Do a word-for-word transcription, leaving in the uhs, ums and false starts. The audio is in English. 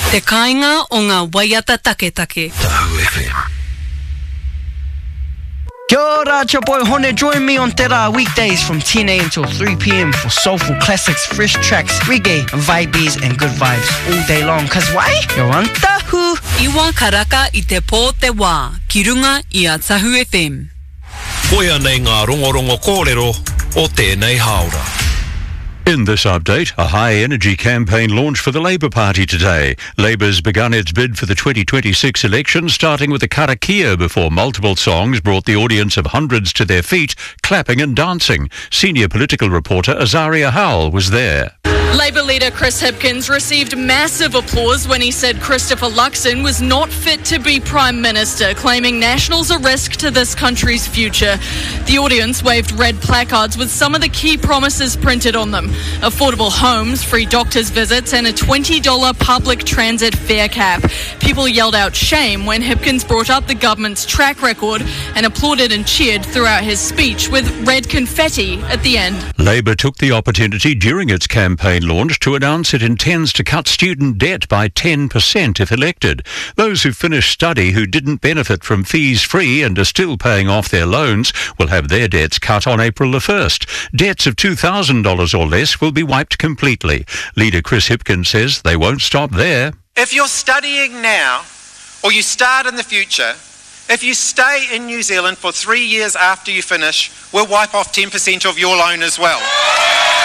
Te kāinga o ngā waiata taketake. Tahu F M. Kia ora, it's your boy Hone. Join me on Te Rā weekdays from ten a.m. till three p.m. for soulful classics, fresh tracks, reggae, vibes and good vibes all day long. Cause why? You're on Tahu. Iwa karaka I te pō te wā, ki runga I a Tahu F M. Koia nei ngā rongorongo kōrero o tēnei haora. In this update, a high-energy campaign launched for the Labour Party today. Labour's begun its bid for the twenty twenty-six election, starting with a karakia before multiple songs brought the audience of hundreds to their feet, clapping and dancing. Senior political reporter Azaria Howell was there. Labour leader Chris Hipkins received massive applause when he said Christopher Luxon was not fit to be Prime Minister, claiming Nationals a risk to this country's future. The audience waved red placards with some of the key promises printed on them. Affordable homes, free doctors' visits and a twenty dollars public transit fare cap. People yelled out shame when Hipkins brought up the government's track record and applauded and cheered throughout his speech with red confetti at the end. Labour took the opportunity during its campaign launch to announce it intends to cut student debt by ten percent if elected. Those who finished study who didn't benefit from fees free and are still paying off their loans will have their debts cut on April the first. Debts of two thousand dollars or less will be wiped completely. Leader Chris Hipkins says they won't stop there. If you're studying now or you start in the future, if you stay in New Zealand for three years after you finish, we'll wipe off ten percent of your loan as well.